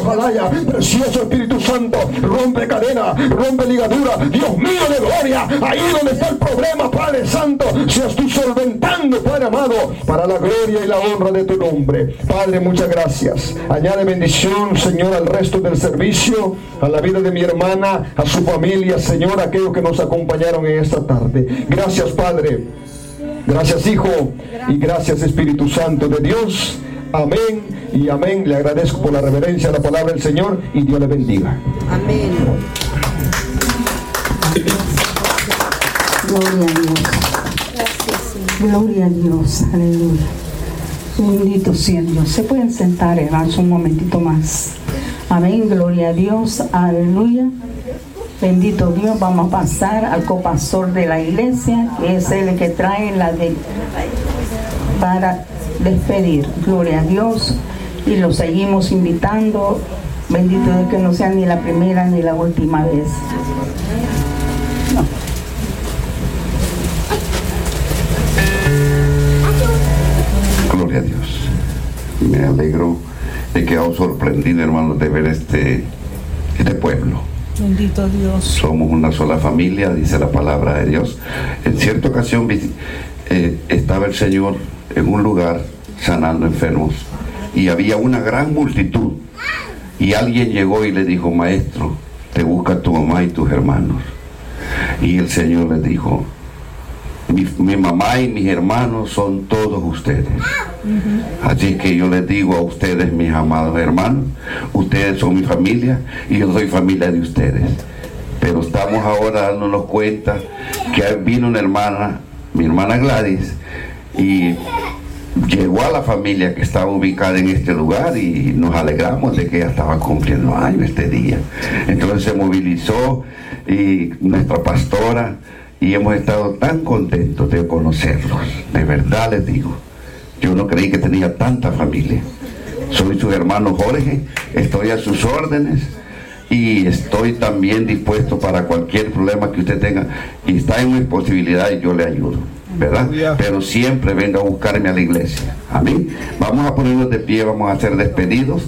Jalaya. Precioso Espíritu Santo, rompe cadena, rompe ligadura. Dios mío de gloria, ahí donde está el problema, Padre Santo, seas tú solventando, Padre amado, para la gloria y la honra de tu nombre. Padre, muchas gracias. Añade bendición, Señor, al resto del servicio, a la vida de mi hermana, a su familia, Señor, a aquellos que nos acompañaron en esta tarde. Gracias, Padre. Gracias, Hijo, y gracias, Espíritu Santo de Dios. Amén y amén. Le agradezco por la reverencia a la palabra del Señor y Dios le bendiga. Amén. Gloria a Dios. Gloria a Dios. Aleluya. Bendito sea Dios. Se pueden sentar, hermanos, un momentito más. Amén. Gloria a Dios. Aleluya. Bendito Dios. Vamos a pasar al copastor de la iglesia, que es el que trae para despedir. Gloria a Dios. Y lo seguimos invitando. Bendito Dios, que no sea ni la primera ni la última vez. No. Gloria a Dios. Me alegro, he quedado sorprendido, hermanos, de ver este pueblo. Bendito Dios. Somos una sola familia, dice la palabra de Dios. En cierta ocasión estaba el Señor en un lugar sanando enfermos y había una gran multitud, y alguien llegó y le dijo: maestro, te busca tu mamá y tus hermanos. Y el Señor les dijo: mi mamá y mis hermanos son todos ustedes. Así que yo les digo a ustedes, mis amados hermanos, ustedes son mi familia y yo soy familia de ustedes. Pero estamos ahora dándonos cuenta que vino una hermana, mi hermana Gladys, y llegó a la familia que estaba ubicada en este lugar, y nos alegramos de que ella estaba cumpliendo años este día. Entonces se movilizó y nuestra pastora, y hemos estado tan contentos de conocerlos. De verdad les digo, yo no creí que tenía tanta familia. Soy su hermano Jorge, estoy a sus órdenes y estoy también dispuesto para cualquier problema que usted tenga, y está en mi posibilidad y yo le ayudo, ¿verdad? Pero siempre venga a buscarme a la iglesia. Amén. Vamos a ponernos de pie, vamos a hacer despedidos.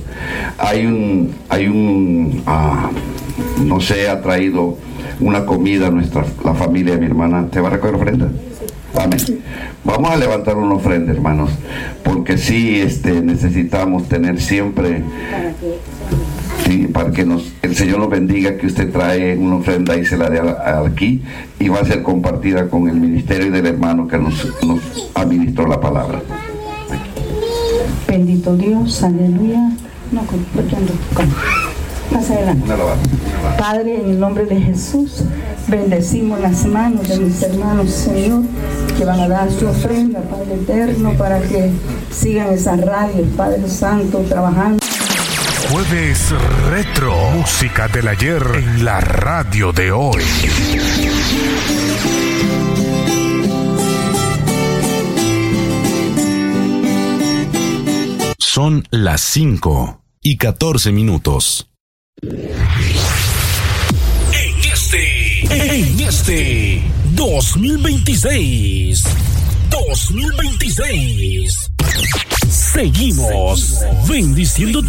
No sé, ha traído una comida la familia de mi hermana. ¿Te va a recoger ofrenda? Amén. Vamos a levantar una ofrenda, hermanos, porque sí, necesitamos tener siempre, sí, para que el Señor nos bendiga, que usted trae una ofrenda y se la dé aquí, y va a ser compartida con el ministerio del hermano que nos administró la palabra. Bendito Dios, aleluya. Más adelante. Padre, en el nombre de Jesús, bendecimos las manos de mis hermanos, Señor, que van a dar su ofrenda, Padre eterno, para que sigan esas radios, Padre Santo, trabajando. Jueves Retro, música del ayer en la radio de hoy. Son las 5:14. En este 2026, seguimos bendiciendo